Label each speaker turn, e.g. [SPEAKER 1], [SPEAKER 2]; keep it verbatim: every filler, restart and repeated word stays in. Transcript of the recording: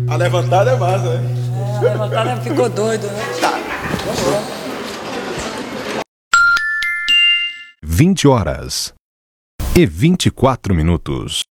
[SPEAKER 1] A levantada é massa, né?
[SPEAKER 2] É, a levantada ficou doido, né? Tá.
[SPEAKER 3] vinte horas e vinte e quatro minutos.